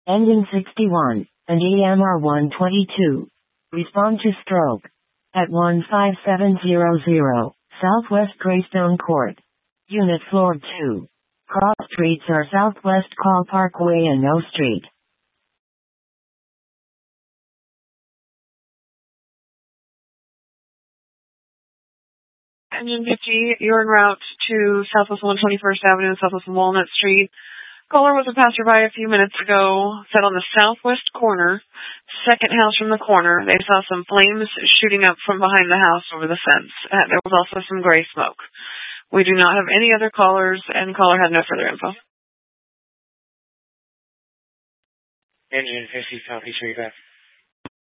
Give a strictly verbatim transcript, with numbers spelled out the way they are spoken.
Engine sixty-one, and E M R one twenty-two. Respond to stroke. At one five seven zero zero, Southwest Greystone Court. Unit Floor two. Cross streets are Southwest Call Parkway and O Street. Engine fifty, you're en route to Southwest one twenty-first Avenue and Southwest Walnut Street. Caller was a passerby a few minutes ago, said on the southwest corner, second house from the corner, they saw some flames shooting up from behind the house over the fence. Uh, there was also some gray smoke. We do not have any other callers, and caller had no further info. Engine fifty, copy, three back.